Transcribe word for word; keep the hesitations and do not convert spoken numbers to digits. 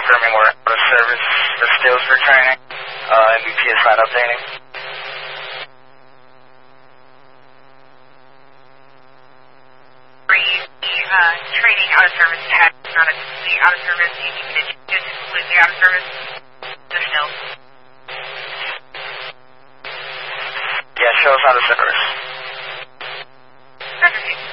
confirming we're out of service for stills for training. Uh, M V P is not updating. Uh, training out of service tag, not a complete out of service. You need to just completely out of service. Just no. Yeah, shows out of service. Perfect.